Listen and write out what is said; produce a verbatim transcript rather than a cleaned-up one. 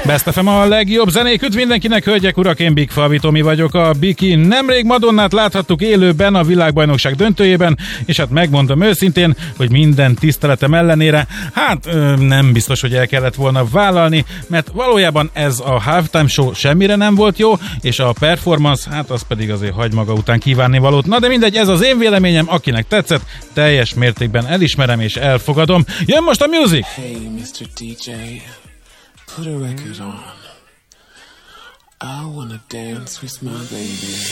Best ef em a legjobb zenék, üdv mindenkinek, hölgyek, urak, én Big Falvi Tomi vagyok, a Biki. Nemrég Madonnát láthattuk élőben a világbajnokság döntőjében, és hát megmondom őszintén, hogy minden tiszteletem ellenére, hát nem biztos, hogy el kellett volna vállalni, mert valójában ez a halftime show semmire nem volt jó, és a performance, hát az pedig azért hagy maga után kívánni valót. Na de mindegy, ez az én véleményem, akinek tetszett, teljes mértékben elismerem és elfogadom. Jön most a music! Hey, mister dé dzsé, put a record on. I wanna dance with my baby.